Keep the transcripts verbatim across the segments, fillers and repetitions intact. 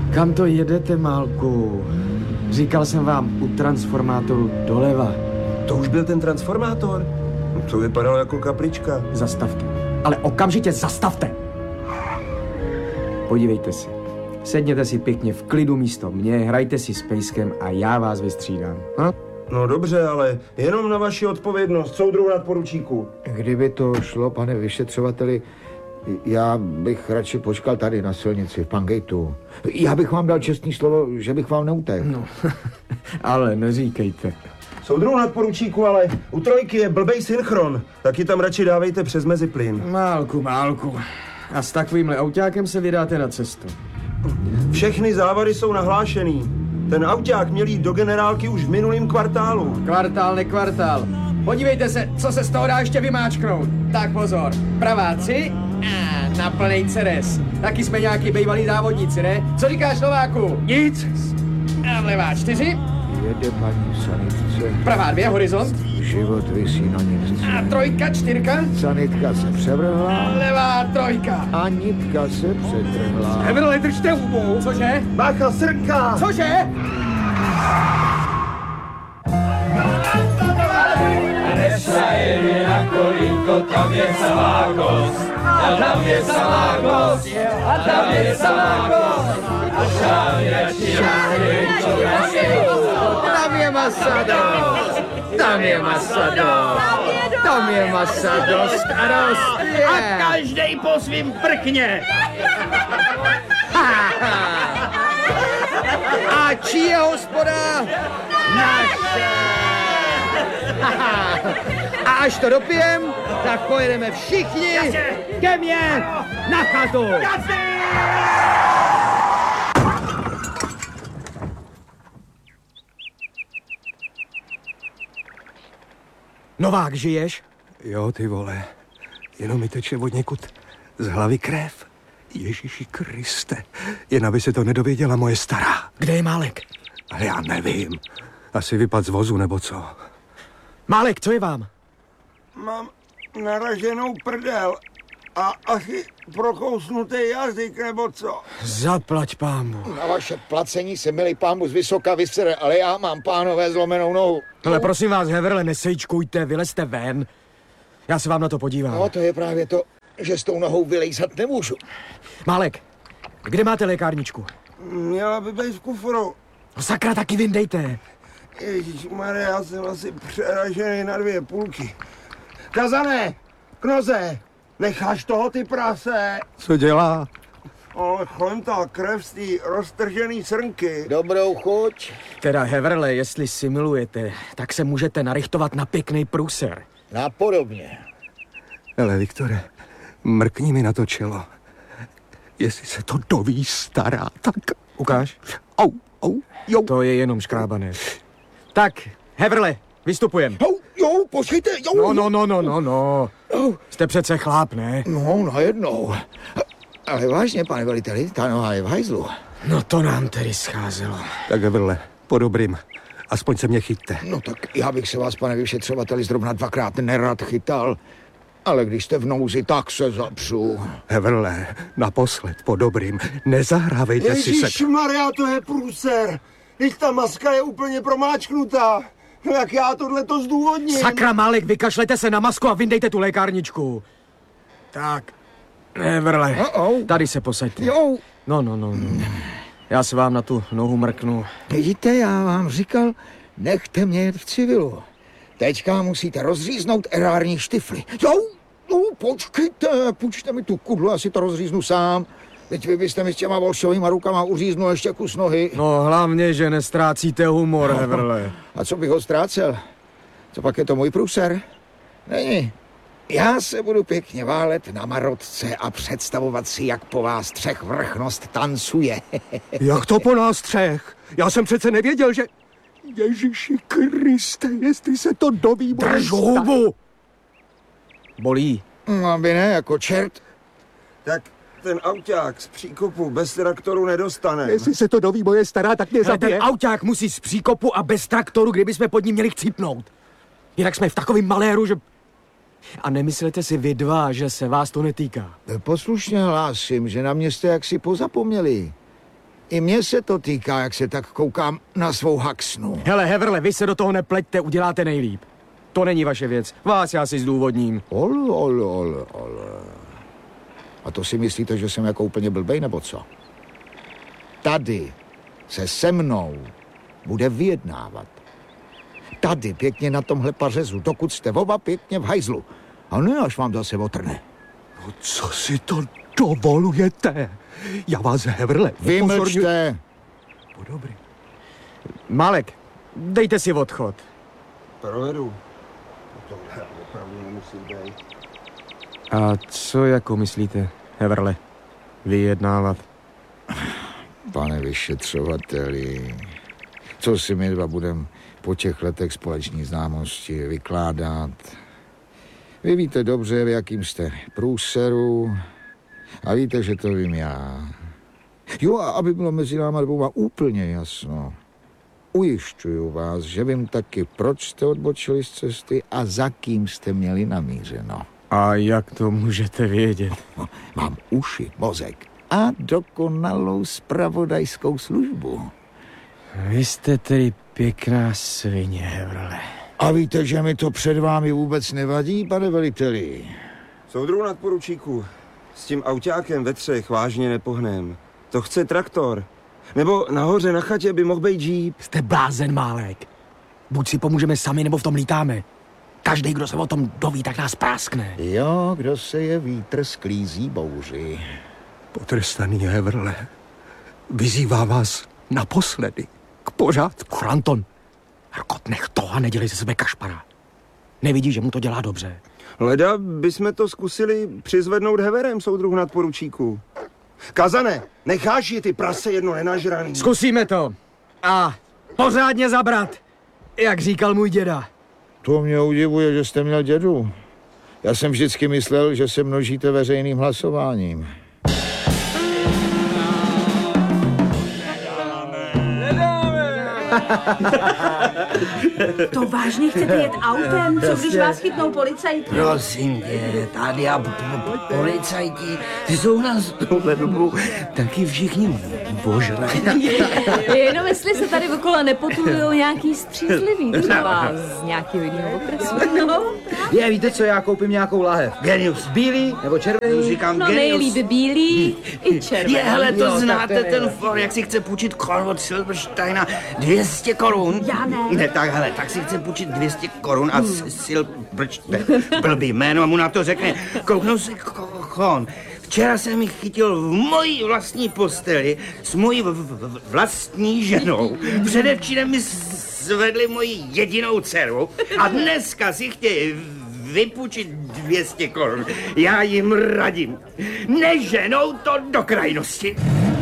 Kam to jedete, Málku? Říkal jsem vám u transformátoru doleva. To už byl ten transformátor? To vypadalo jako kaplička. Zastavte. Ale okamžitě zastavte! Podívejte si. Sedněte si pěkně v klidu místo mě, hrajte si s pejskem a já vás vystřídám. Ha? No dobře, ale jenom na vaši odpovědnost, soudruhu nadporučíku. Kdyby to šlo, pane vyšetřovateli, já bych radši počkal tady na silnici v Pangejtu. Já bych vám dal čestný slovo, že bych vám neutekl. No, ale neříkejte. Soudruhu nadporučíku, ale u trojky je blbej synchron. Taky tam radši dávejte přes meziplyn. Málku, Málku. A s takovýmhle autákem se vydáte na cestu. Všechny závady jsou nahlášený. Ten auták měl jít do generálky už v minulým kvartálu. Kvartál, nekvartál. Podívejte se, co se z toho dá ještě vymáčknout. Tak pozor, praváci a na plnej ceres. Taky jsme nějaký bejvalí závodníci, ne? Co říkáš, Nováku? Nic. A vlevá čtyři. Jede paní sanitce. Pravá dvě, horizont. Život visí na nitce. A trojka, čtyřka. Sanitka se převrhla. A levá trojka. A nitka se přetrhla. Evrle, držte hubu. Cože? Bacha, srnka! Cože? Nesajeli na kolínko, tam je samá kost. A tam je samá kost. A tam je samá kost. A šávi radši Tam je masa dost. Tam je masa dost. Tam je masa dost a dost. A každej po svým prkně. A čí je hospoda? Naše. A až to dopijem, tak pojedeme všichni ke mně na chatu. Novák, žiješ? Jo, ty vole, jenom mi teče od někud z hlavy krev. Ježíši Kriste, jen aby se to nedověděla moje stará. Kde je Málek? Ale já nevím, asi vypad z vozu nebo co. Málek, co je vám? Mám naraženou prdel a asi prokousnutý jazyk nebo co. Zaplať pámu. Na vaše placení se milý pámu z vysoka vysere, ale já mám, pánové, zlomenou nohu. Ale prosím vás, Heverle, nesejčkujte, vylezte ven. Já se vám na to podívám. No, to je právě to, že s tou nohou vylejzat nemůžu. Málek, kde máte lékárničku? Měla by být v kufru. No sakra, taky vyndejte. Ježišmarja, já jsem asi přeražený na dvě půlky. Kazané, Knoze, necháš toho, ty prase? Co dělá? Ale chlemtá krev z té roztržený srnky. Dobrou chuť. Teda, Heverle, jestli simulujete, tak se můžete narychtovat na pěkný průser. Napodobně. Hele, Viktore, mrkni mi na to čelo. Jestli se to doví stará, tak... Ukáž? Au, au, jo. To je jenom škrábané. Tak, Heverle, vystupujem. Jo, jo, počkejte, jo. No, no, no, no, no, no. Jste přece chláp, ne? No, najednou. Ale vážně, pane veliteli, ta noha je v hajzlu. No to nám tedy scházelo. Tak Heverle, po dobrým. Aspoň se mě chyťte. No tak já bych se vás, pane vyšetřovateli, zrovna dvakrát nerad chytal. Ale když jste v nouzi, tak se zapřu. Heverle, naposled, po dobrým. Nezahrávejte si se... Ježišmarja, to je průser. Teď ta maska je úplně promáčknutá. No jak já tohle to zdůvodním? Sakra, Málek, vykašlete se na masku a vyndejte tu lékárničku. Tak, Heverle, Uh-oh. tady se posaďte. Jo. No, no, no, no. Já se vám na tu nohu mrknu. Vidíte, já vám říkal, nechte mě jet v civilu. Teďka musíte rozříznout erární štifly. Jo, no, počkejte, půjčte mi tu kudlu, já si to rozříznu sám. Teď vy byste mi s těma volšovýma rukama uříznul ještě kus nohy. No hlavně, že nestrácíte humor, no. Heverle. A co bych ho ztrácel? Co pak je to můj průser? Není. Já se budu pěkně válet na marotce a představovat si, jak po vás třech vrchnost tancuje. Jak to po nás třech? Já jsem přece nevěděl, že... Ježíši Kriste, jestli se to doví... Drž hubu! Bolí. No, aby ne, jako čert. Tak ten auták z příkopu bez traktoru nedostane. Jestli se to doví moje stará, tak mě Ale ten zabije. auták musí z příkopu a bez traktoru, kdyby jsme pod ním měli chcípnout. Jinak jsme v takovém maléru, že... A nemyslete si vy dva, že se vás to netýká. Poslušně hlásím, že na mě jste jaksi pozapomněli. I mně se to týká, jak se tak koukám na svou haxnu. Hele, Heverle, vy se do toho nepleťte, uděláte nejlíp. To není vaše věc. Vás já si zdůvodním. Ol, ol, ol, ol. A to si myslíte, že jsem jako úplně blbej, nebo co? Tady se se mnou bude vyjednávat. Tady, pěkně na tomhle pařezu, dokud jste oba pěkně v hajzlu. A ne, až vám zase otrne. No, co si to dovolujete? Já vás, Heverle, upozorňuji. Vymlčte. No, dobrý. Malek, dejte si odchod. Provedu. To opravdu nemusí být. A co jako myslíte, Heverle, vyjednávat? Pane vyšetřovateli, co si my dva budeme po těch letech společní známosti vykládat? Vy víte dobře, v jakým jste průseru a víte, že to vím já. Jo, a aby bylo mezi náma dvouma úplně jasno, ujišťuju vás, že vím taky, proč jste odbočili z cesty a za kým jste měli namířeno. A jak to můžete vědět? Mám uši, mozek a dokonalou zpravodajskou službu. Vy jste tedy pěkná svině, Heverle. A víte, že mi to před vámi vůbec nevadí, pane veliteli? Soudruhu nadporučíku, s tím autákem ve třech vážně nepohnem. To chce traktor. Nebo nahoře na chatě by mohl být džíp. Jste blázen, Málek. Buď si pomůžeme sami, nebo v tom lítáme. Každý, kdo se o tom doví, tak nás práskne. Jo, kdo se je vítr sklízí bouři. Potrestaný Heverle vyzývá vás naposledy k pořádku. Franton, Rkot, nech to a nedělej ze sebe kašpara. Nevidí, že mu to dělá dobře. Leda bychom to zkusili přizvednout Heverem, soudruhu nadporučíku. Kazane, necháš ji ty prase jedno nenažraný. Zkusíme to. A pořádně zabrat, jak říkal můj děda. To mě udivuje, že jste měl dědu. Já jsem vždycky myslel, že se množíte veřejným hlasováním. To vážně chcete jet autem? Co když vás chytnou policajti? Prosím tě, tady a p- p- policajti, ty jsou nás touhle dobu taky všichni požrají. Jenom jestli se tady okolo nepotulujou nějaký střízlivý třeba z nějakého jiného okresu. No, Je, víte co, já koupím nějakou lahev. Genius. Bílý nebo červený? Říkám no genius. nejlíp bílý i červený. Je, hele, to Jo, tak znáte, to je- ten for, jak si chce půjčit kol od Silbersteina dvě stě korun. Já ne. Ne, tak hele, tak si chce půjčit dvě stě korun a Silberstein, blbý jméno, a mu na to řekne, kouknou si kon. Včera jsem jich chytil v mojí vlastní posteli s mojí v- v- vlastní ženou. Předevčírem mi zvedli moji jedinou dceru a dneska si chtějí vypůjčit dvě stě korun. Já jim radím, neženou to do krajnosti.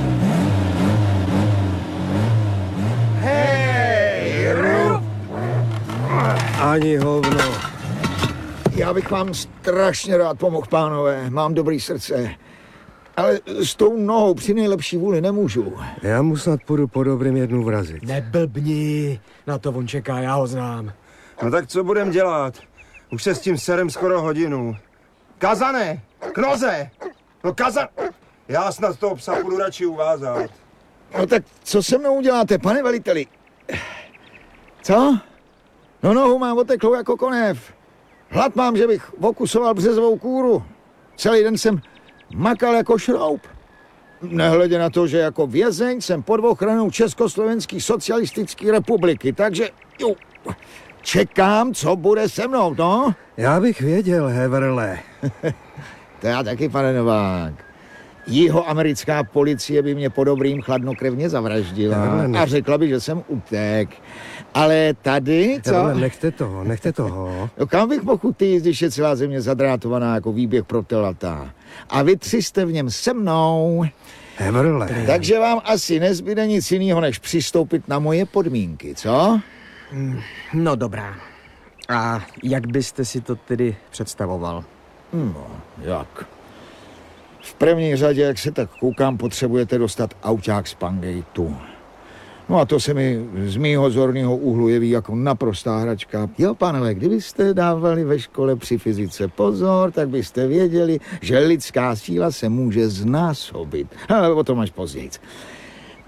Ani hovno. Já bych vám strašně rád pomohl, pánové. Mám dobrý srdce. Ale s tou nohou při nejlepší vůli nemůžu. Já mu snad půjdu po dobrým jednu vrazit. Neblbni, na to on čeká, já ho znám. No tak co budem dělat? Už se s tím serem skoro hodinu. Kazane, knoze, no kazan... Já snad toho psa budu radši uvázat. No tak co se mnou uděláte, pane veliteli? Co? No nohu mám oteklou jako konev. Hlad mám, že bych okusoval březovou kůru. Celý den jsem makal jako šroub. Nehledě na to, že jako vězeň jsem pod ochranou Československé socialistické republiky, takže jo, čekám, co bude se mnou, no? Já bych věděl, Heverle. To já taky, pane Novák. Jihoamerická policie by mě po dobrým chladnokrevně zavraždila a řekla by, že jsem utek. Ale tady, co? Heverle, nechte toho, nechte toho. No kam bych mohl jít, když je celá země zadrátovaná jako výběh pro telata? A vy tři jste v něm se mnou. Heverle. Takže vám asi nezbyde nic jiného, než přistoupit na moje podmínky, co? No dobrá. A jak byste si to tedy představoval? No, jak? V první řadě, jak se tak koukám, potřebujete dostat auták z Pangejtu. No a to se mi z mýho zorného úhlu jeví jako naprostá hračka. Jo, pánové, kdybyste dávali ve škole při fyzice pozor, tak byste věděli, že lidská síla se může znásobit. Ale o tom až později.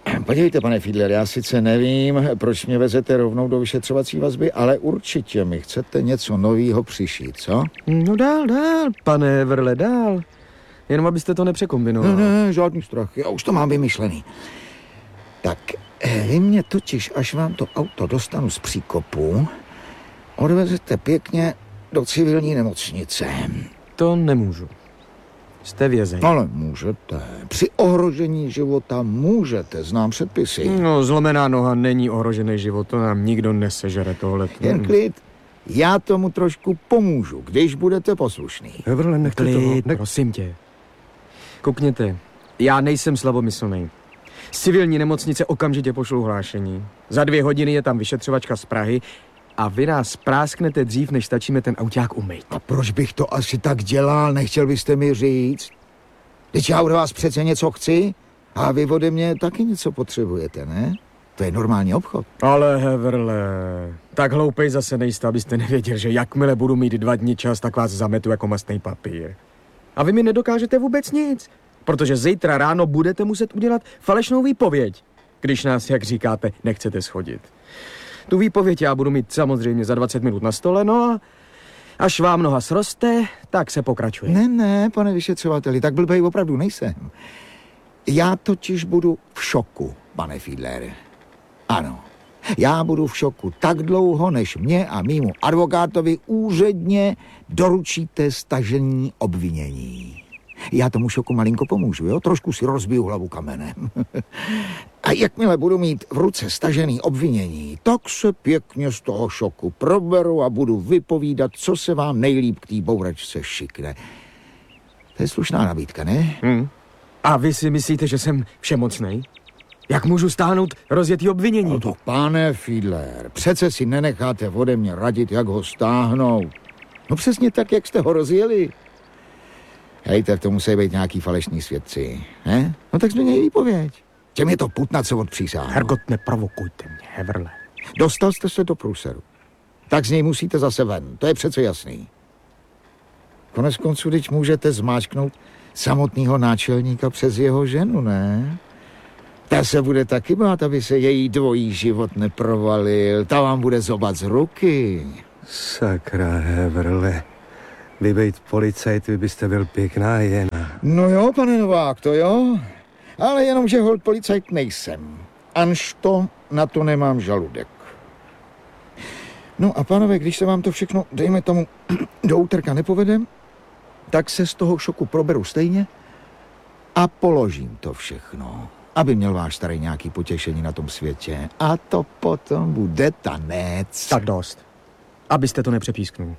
Podívejte, pane Fiedler, já sice nevím, proč mě vezete rovnou do vyšetřovací vazby, ale určitě mi chcete něco novýho přišít, co? No dál, dál, pane Vrle, dál. Jenom abyste to nepřekombinoval. Ne, ne, žádný strach, já už to mám vymyšlený. Tak, vy mě totiž, až vám to auto dostanu z příkopu, odvezete pěkně do civilní nemocnice. To nemůžu. Jste vězeň. Ale můžete. Při ohrožení života můžete, znám předpisy. No, zlomená noha není ohrožený život, to nám nikdo nesežere tohle. Jen klid. Já tomu trošku pomůžu, když budete poslušný. Heverle, nechte Klid, toho. Ne... prosím tě. Koukněte, já nejsem slabomyslný. Z civilní nemocnice okamžitě pošlu hlášení. Za dvě hodiny je tam vyšetřovačka z Prahy a vy nás prásknete dřív, než stačíme ten auták umýt. A proč bych to asi tak dělal, nechtěl byste mi říct? Teď já od vás přece něco chci a vy ode mě taky něco potřebujete, ne? To je normální obchod. Ale Heverle, tak hloupej zase nejste, abyste nevěděl, že jakmile budu mít dva dny čas, tak vás zametu jako mastný papír. A vy mi nedokážete vůbec nic, protože zítra ráno budete muset udělat falešnou výpověď, když nás, jak říkáte, nechcete schodit. Tu výpověď já budu mít samozřejmě za dvacet minut na stole, no a až vám noha sroste, tak se pokračuje. Ne, ne, pane vyšetřovateli, tak blbej opravdu nejsem. Já totiž budu v šoku, pane Fiedler. Ano, já budu v šoku tak dlouho, než mě a mýmu advokátovi úředně doručíte stažení obvinění. Já tomu šoku malinko pomůžu, jo? Trošku si rozbiju hlavu kamenem. A jakmile budu mít v ruce stažený obvinění, tak se pěkně z toho šoku proberu a budu vypovídat, co se vám nejlíp k té bouračce šikne. To je slušná nabídka, ne? Hmm. A vy si myslíte, že jsem všemocnej? Jak můžu stáhnout rozjetý obvinění? No to, pane Fiedler, přece si nenecháte ode mě radit, jak ho stáhnout. No přesně tak, jak jste ho rozjeli. Hejte, v tom musí být nějaký falešní svědci, ne? No tak změněj výpověď. Těm je to putna, co odpřísáhnu. Hergot, neprovokujte mě, Heverle. Dostal jste se do průseru. Tak z něj musíte zase ven, to je přece jasný. Konec konců, teď můžete zmáčknout samotného náčelníka přes jeho ženu, ne? Ta se bude taky bát, aby se její dvojí život neprovalil. Ta vám bude zobat z ruky. Sakra, Heverle. Vy bejt policajt, vy byste byl pěkná jena. No jo, pane Novák, to jo. Ale jenom, že holt policajt nejsem. Anž to na to nemám žaludek. No a pánové, když se vám to všechno, dejme tomu, do úterka nepovede, tak se z toho šoku proberu stejně a položím to všechno, aby měl váš starý nějaký potěšení na tom světě. A to potom bude tanec. Tak dost. Abyste to nepřepísknul.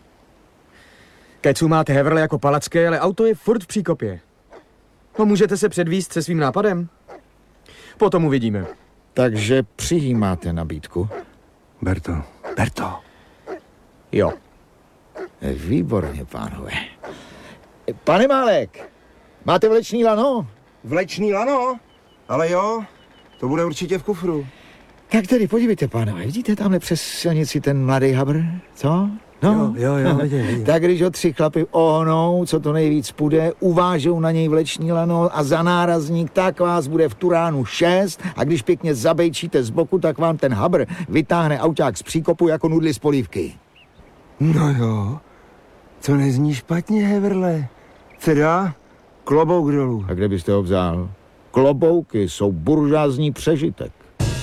Kecu máte, Heverle, jako palacké, ale auto je furt v příkopě. No můžete se předvíst se svým nápadem? Potom uvidíme. Takže přijímáte nabídku? Berto, Berto. Jo. Výborně, pánové. Pane Málek, máte vlečný lano? Vlečný lano? Ale jo, to bude určitě v kufru. Tak tedy podívejte, pánové, vidíte tamhle přes silnici ten mladý habr, co? No, Jo, jo, jo, vidím, vidím. Tak když ho tři chlapy ohnou, co to nejvíc půjde, uvážou na něj vleční lano a za nárazník, tak vás bude v Turánu šest a když pěkně zabejčíte z boku, tak vám ten habr vytáhne auták z příkopu jako nudly z polívky. No jo, to nezní špatně, Heverle. Teda klobouk dolů. A kde byste ho vzal? Klobouky jsou buržázní přežitek.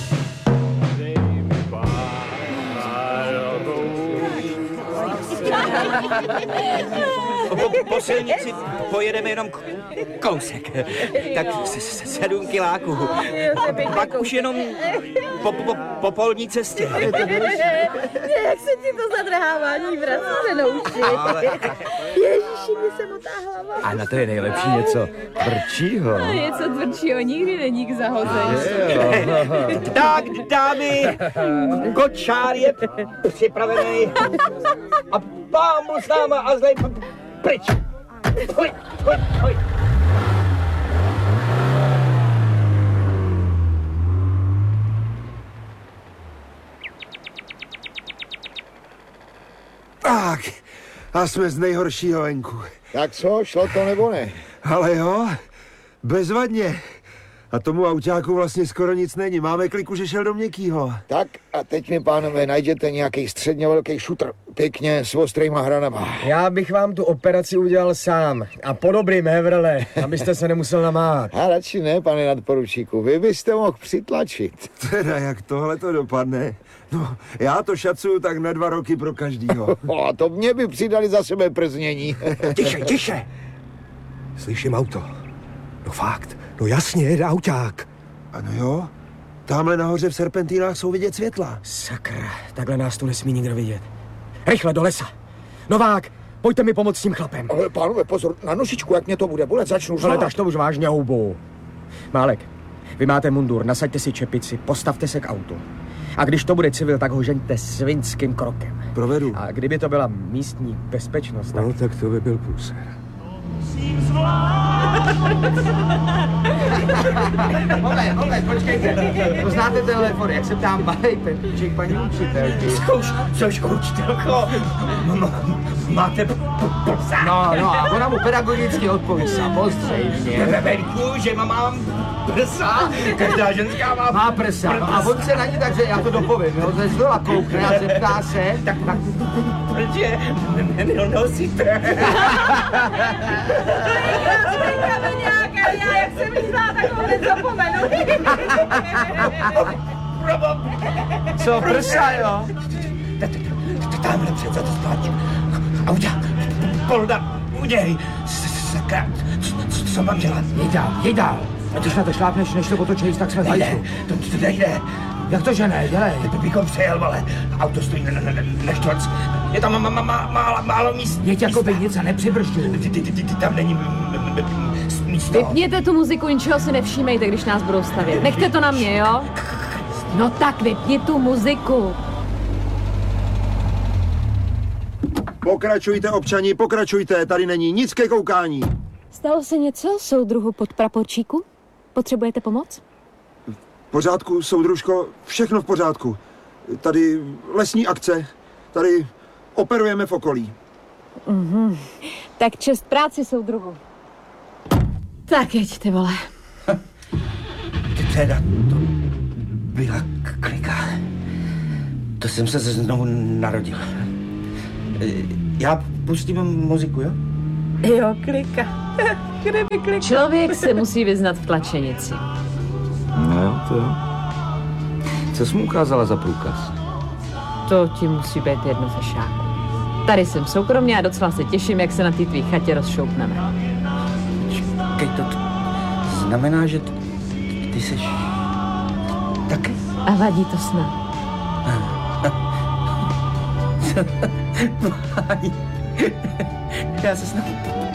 Po, po silnici pojedeme jenom k- kousek, tak s- s- sedm kiláků. Pak už jenom po, po, po polní cestě. Jak se ti to zadrhávání vrací na uši. Ale Ježíši, mi se motá hlava. A na to je nejlepší něco tvrdšího. Něco tvrdšího nikdy není k zahození. tak, dámy, kočár je připravený. A pámu s náma a zlej p- pryč. Hoj, hoj, hoj. Tak, a jsme z nejhoršího venku. Tak co, šlo to nebo ne? Ale jo, bezvadně. A tomu autáku vlastně skoro nic není. Máme kliku, že šel do měkkýho. Tak a teď mi, pánové, najděte nějaký středně velký šutr. Pěkně s ostrýma hranama. Já bych vám tu operaci udělal sám. A po dobrým, Hevrle, abyste se nemusel namát. A radši ne, pane nadporučíku. Vy byste mohl přitlačit. Teda jak tohle to dopadne? No, já to šacuju tak na dva roky pro každýho. A to mě by přidali za sebe prznění. Tiše, tiše! Slyším auto. No fakt, no jasně, jede auták. Ano jo? Tamhle nahoře v serpentínách jsou vidět světla. Sakra, takhle nás tu nesmí nikdo vidět. Rychle do lesa. Novák, pojďte mi pomoct s tím chlapem. Ale pánové, pozor, na nožičku, jak mě to bude bolet, začnu Ale žlát. taž to už vážně houbu. Málek, vy máte mundur, nasaďte si čepici, postavte se k autu. A když to bude civil, tak ho žeňte svinským krokem. Provedu. A kdyby to byla místní bezpečnost, tak... No tak to by byl průser. Moment, moment, počkejte. Poznáte telefon, jak se ptám malej Petříček paní učitelky? Zkouš, což učitelko, máte prsa? No, no, a ona mu pedagogicky odpoví samozřejmě. Venku, že mám prsa, každá ženská má Má prsa, no a on se na ní, takže já to dopovím, jo, ze zdola koukne a zeptá se, tak, tak Proč je nenosíte? Zmenka nějaká, já jak jsem myslela, tak ho nezapomenu. co, prsa, jo? Tamhle před za to spáč. Auta, polda, uděj. Sakra, co mám dělat? Jej dál, jej dál. A když na to šlápneš, než to otočíš, tak jsme v Nejde, hajzlu. to, to nejde. Jak to, že ne, dělej. To bychom přejel, vole. Auto stojí na, na, na, na štvorc. Je tam má, má, má, málo, málo míst. Jeď jako by nic a nepřibržďuj. Ty, ty, ty, ty, ty, tam není m- m- m- místo. Vypněte tu muziku, ničeho si nevšímejte, když nás budou stavět. Nechte to na mě, jo? No tak vypni tu muziku. Pokračujte, občani, pokračujte, tady není nic ke koukání. Stalo se něco, soudruhu podpraporčíku? Potřebujete pomoc? V pořádku, soudružko, všechno v pořádku. Tady lesní akce, tady operujeme v okolí. Mhm. Tak čest práci, soudruhu. Tak jeď, ty vole. Teda to byla k- klika. To jsem se znovu narodil. Já pustím muziku, jo? Jo, klika. Kdyby klika. Člověk se musí vyznat v tlačenici. No jo, to jo. Co jsi mu ukázala za průkaz? To ti musí být jedno fešáku. Tady jsem soukromně a docela se těším, jak se na té tvý chatě rozšoupneme. Čekej, to, to znamená, že ty, ty seš taky? A vadí to snad. Já se snad